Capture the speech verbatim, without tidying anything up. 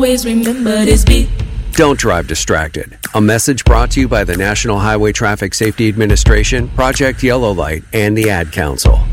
Always remember this beat. Don't drive distracted. A message brought to you by the National Highway Traffic Safety Administration, Project Yellow Light, and the Ad Council.